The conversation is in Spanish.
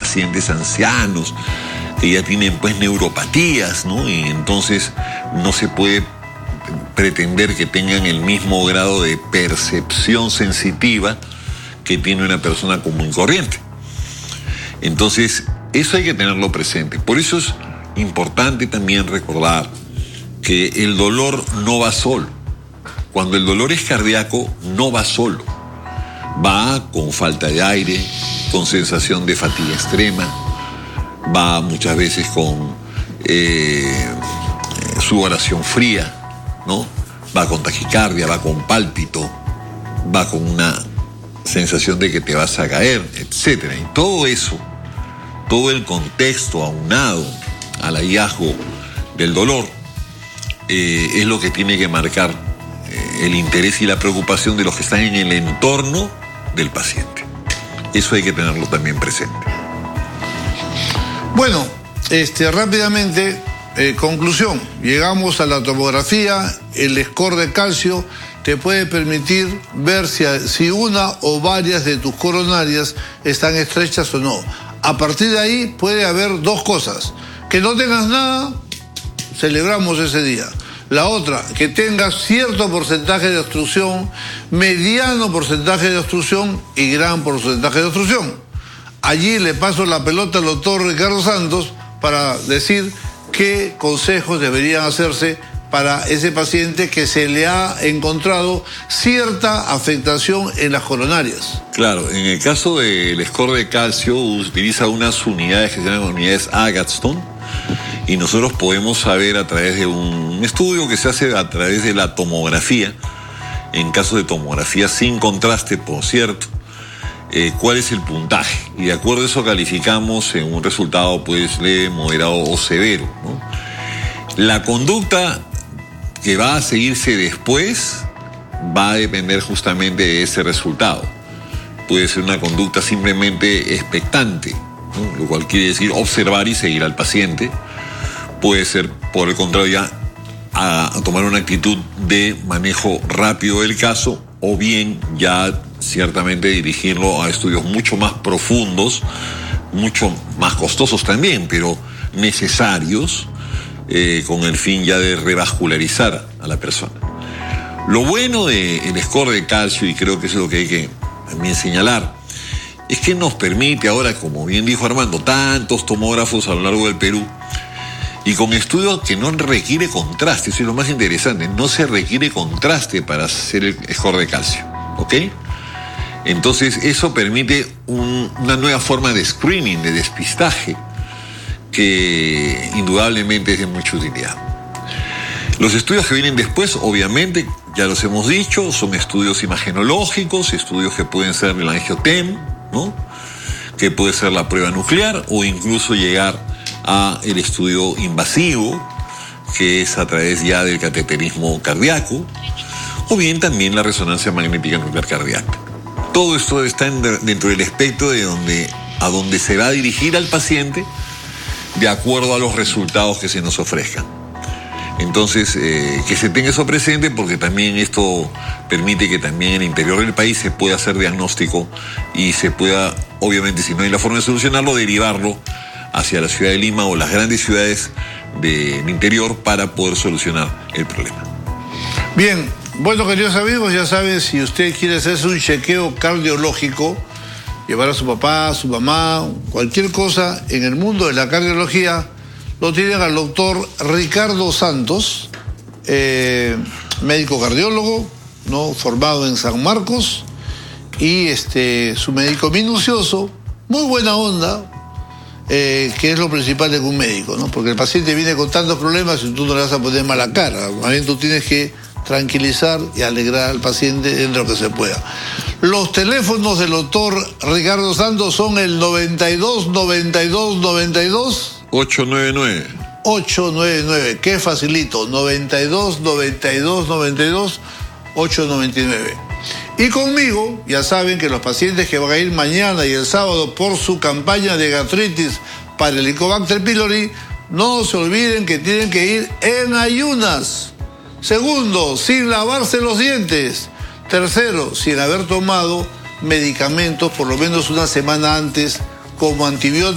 pacientes ancianos que ya tienen pues neuropatías, ¿no? Y entonces no se puede pretender que tengan el mismo grado de percepción sensitiva que tiene una persona común y corriente. Entonces, eso hay que tenerlo presente. Por eso es importante también recordar que el dolor no va solo. Cuando el dolor es cardíaco, no va solo. Va con falta de aire, con sensación de fatiga extrema, va muchas veces con sudoración fría, ¿no? Va con taquicardia, va con pálpito, va con una sensación de que te vas a caer, etc. Y todo eso, todo el contexto aunado al hallazgo del dolor, es lo que tiene que marcar el interés y la preocupación de los que están en el entorno del paciente. Eso hay que tenerlo también presente. Bueno, rápidamente, conclusión, llegamos a la tomografía. El score de calcio te puede permitir ver si una o varias de tus coronarias están estrechas o no. A partir de ahí puede haber dos cosas: que no tengas nada, celebramos ese día. La otra, que tengas cierto porcentaje de obstrucción, mediano porcentaje de obstrucción y gran porcentaje de obstrucción. Allí le paso la pelota al doctor Ricardo Santos para decir qué consejos deberían hacerse para ese paciente que se le ha encontrado cierta afectación en las coronarias. Claro, en el caso del score de calcio utiliza unas unidades que se llaman unidades Agatston, y nosotros podemos saber a través de un estudio que se hace a través de la tomografía, en caso de tomografía sin contraste, por cierto, cuál es el puntaje. Y de acuerdo a eso calificamos en un resultado pues leve, moderado o severo, ¿no? La conducta que va a seguirse después va a depender justamente de ese resultado. Puede ser una conducta simplemente expectante, ¿no? Lo cual quiere decir observar y seguir al paciente. Puede ser, por el contrario, ya a tomar una actitud de manejo rápido del caso, o bien ya ciertamente dirigirlo a estudios mucho más profundos, mucho más costosos también, pero necesarios, con el fin ya de revascularizar a la persona. Lo bueno del score de calcio, y creo que eso es lo que hay que también señalar, es que nos permite ahora, como bien dijo Armando, tantos tomógrafos a lo largo del Perú, y con estudios que no requiere contraste. Eso es lo más interesante, no se requiere contraste para hacer el score de calcio, ¿ok? Entonces eso permite una nueva forma de screening, de despistaje, que indudablemente es de mucha utilidad. Los estudios que vienen después, obviamente, ya los hemos dicho, son estudios imagenológicos, estudios que pueden ser el angiotem, ¿no? Que puede ser la prueba nuclear, o incluso llegar a el estudio invasivo, que es a través ya del cateterismo cardíaco, o bien también la resonancia magnética nuclear cardíaca. Todo esto está dentro del espectro a donde se va a dirigir al paciente de acuerdo a los resultados que se nos ofrezcan. Entonces, que se tenga eso presente, porque también esto permite que también en el interior del país se pueda hacer diagnóstico y se pueda, obviamente, si no hay la forma de solucionarlo, derivarlo hacia la ciudad de Lima o las grandes ciudades del interior para poder solucionar el problema. Bien, bueno, queridos amigos, ya saben, si usted quiere hacerse un chequeo cardiológico, llevar a su papá, a su mamá, cualquier cosa en el mundo de la cardiología, lo tienen al doctor Ricardo Santos, médico cardiólogo, ¿no? Formado en San Marcos, y su médico minucioso, muy buena onda, que es lo principal de un médico, ¿no? Porque el paciente viene con tantos problemas y tú no le vas a poner mala cara. Más bien tú tienes que tranquilizar y alegrar al paciente dentro de lo que se pueda. Los teléfonos del doctor Ricardo Santos son el 92 92 92 899. 899, qué facilito, 92 92 92 899. Y conmigo, ya saben que los pacientes que van a ir mañana y el sábado por su campaña de gastritis para el Helicobacter pylori, no se olviden que tienen que ir en ayunas. Segundo, sin lavarse los dientes. Tercero, sin haber tomado medicamentos por lo menos una semana antes, como antibióticos